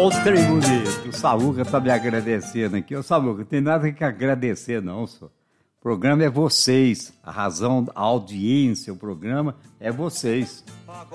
trem bonito. O Samuca tá me agradecendo aqui. Ô, Samuca, não tem nada que agradecer, não, só. O programa é vocês. A razão, a audiência, o programa é vocês.